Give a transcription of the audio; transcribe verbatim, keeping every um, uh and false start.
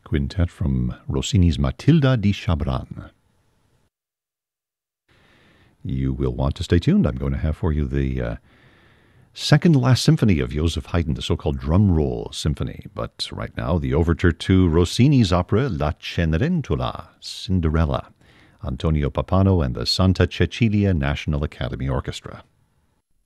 quintet from Rossini's Matilda di Chabran. You will want to stay tuned. I'm going to have for you the uh, second last symphony of Joseph Haydn, the so-called drum roll symphony. But right now, the overture to Rossini's opera La Cenerentola, Cinderella, Antonio Pappano and the Santa Cecilia National Academy Orchestra.